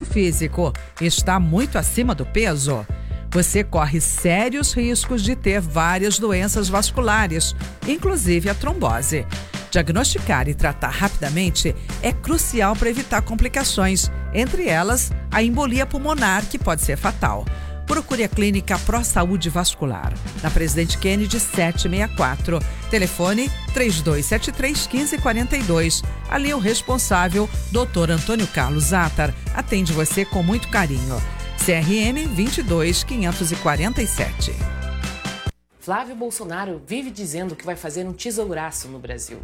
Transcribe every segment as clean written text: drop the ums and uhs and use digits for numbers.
físico está muito acima do peso, você corre sérios riscos de ter várias doenças vasculares, inclusive a trombose. Diagnosticar e tratar rapidamente é crucial para evitar complicações, entre elas a embolia pulmonar, que pode ser fatal. Procure a Clínica Pro Saúde Vascular, na Presidente Kennedy 764. Telefone 3273-1542. Ali o responsável, Dr. Antônio Carlos Attar, atende você com muito carinho. CRM 22547. Flávio Bolsonaro vive dizendo que vai fazer um tesouraço no Brasil.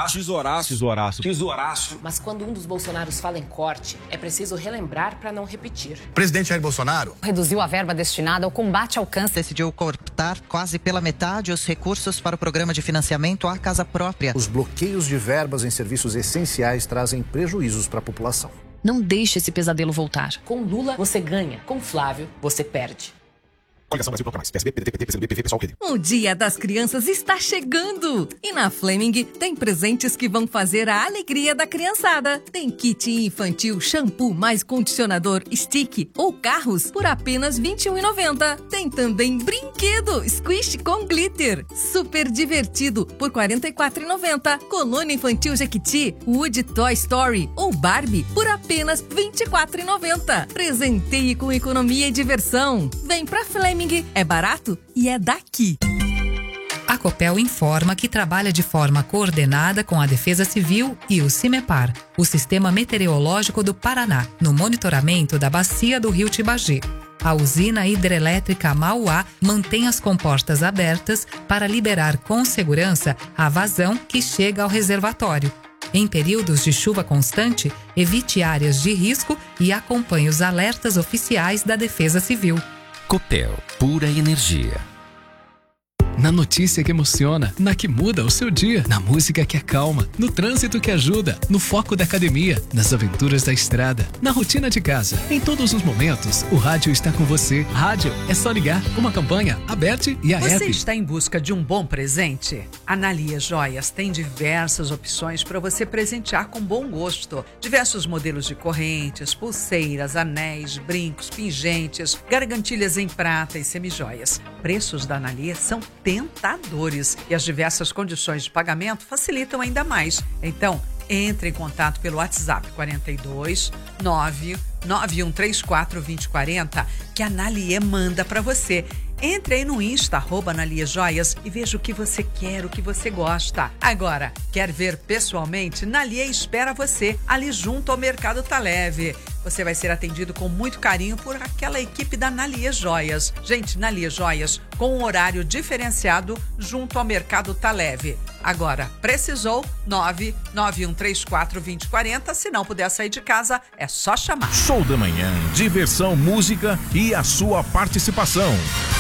Tesouraço. Mas quando um dos Bolsonaros fala em corte, é preciso relembrar para não repetir. Presidente Jair Bolsonaro reduziu a verba destinada ao combate ao câncer. Decidiu cortar quase pela metade os recursos para o programa de financiamento à casa própria. Os bloqueios de verbas em serviços essenciais trazem prejuízos para a população. Não deixe esse pesadelo voltar. Com Lula, você ganha. Com Flávio, você perde. Coligação Brasil Toca Mais. PSB, PDT, PCdoB, PV, Pessoal, Rede. O Dia das Crianças está chegando! E na Fleming tem presentes que vão fazer a alegria da criançada. Tem kit infantil, shampoo mais condicionador, stick ou carros por apenas R$ 21,90. Tem também brinquedo, squish com glitter, super divertido por R$ 44,90. Colônia infantil Jequiti, Woody Toy Story ou Barbie por apenas R$ 24,90. Presenteie com economia e diversão. Vem pra Fleming. É barato e é daqui. A Copel informa que trabalha de forma coordenada com a Defesa Civil e o CIMEPAR, o Sistema Meteorológico do Paraná, no monitoramento da bacia do Rio Tibagi. A usina hidrelétrica Mauá mantém as comportas abertas para liberar com segurança a vazão que chega ao reservatório. Em períodos de chuva constante, evite áreas de risco e acompanhe os alertas oficiais da Defesa Civil. Copel, pura energia. Na notícia que emociona, na que muda o seu dia, na música que acalma, no trânsito que ajuda, no foco da academia, nas aventuras da estrada, na rotina de casa. Em todos os momentos, o rádio está com você. Rádio é só ligar. Uma campanha, Aberte e a Você app. está em busca de um bom presente? A Nalia Joias tem diversas opções para você presentear com bom gosto. Diversos modelos de correntes, pulseiras, anéis, brincos, pingentes, gargantilhas em prata e semijoias. Preços da Nalia são tentadores e as diversas condições de pagamento facilitam ainda mais. Então, entre em contato pelo WhatsApp 42 99134 2040 que a Nalie manda para você. Entre aí no Insta, @Nalia Joias e veja o que você quer, o que você gosta. Agora, quer ver pessoalmente? Nalia espera você ali junto ao Mercado Tá Leve. Você vai ser atendido com muito carinho por aquela equipe da Nalia Joias. Gente, Nalia Joias com um horário diferenciado junto ao Mercado Tá Leve. Agora, precisou? 99134 2040. Se não puder sair de casa, é só chamar. Show da Manhã, diversão, música e a sua participação.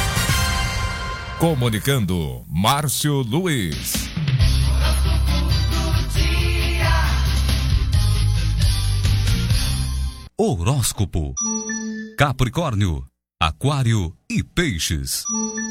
Comunicando, Márcio Luiz. Horóscopo. Capricórnio, Aquário e Peixes.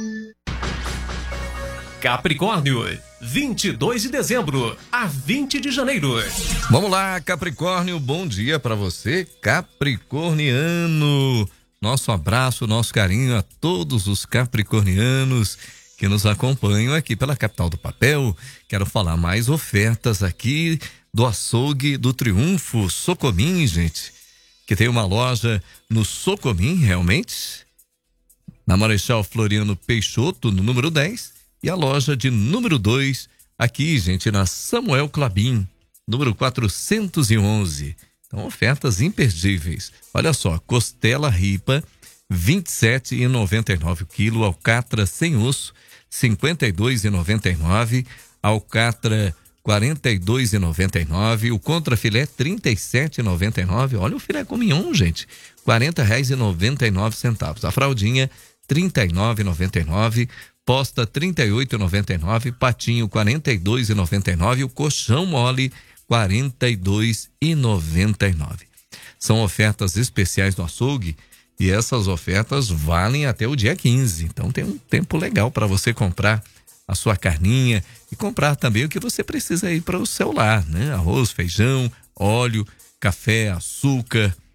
Capricórnio, 22 de dezembro a 20 de janeiro. Vamos lá, Capricórnio, bom dia para você, capricorniano. Nosso abraço, nosso carinho a todos os capricornianos que nos acompanham aqui pela Capital do Papel. Quero falar mais ofertas aqui do açougue do Triunfo Socomim, gente, que tem uma loja no Socomim, realmente, na Marechal Floriano Peixoto, no número 10, e a loja de número 2, aqui, gente, na Samuel Clabin, número 411. Então, ofertas imperdíveis. Olha só, costela ripa, R$ 27,99 o quilo, alcatra sem osso, R$ 52,99, alcatra R$ 42,99, o contrafilé R$ 37,99. Olha o filé com mignon, gente, R$ 40,99. A fraldinha R$ 39,99, posta R$ 38,99, patinho R$ 42,99, o colchão mole R$ 42,99. São ofertas especiais do açougue e essas ofertas valem até o dia 15. Então tem um tempo legal para você comprar a sua carninha e comprar também o que você precisa aí para o seu lar, né? Arroz, feijão, óleo, café, açúcar.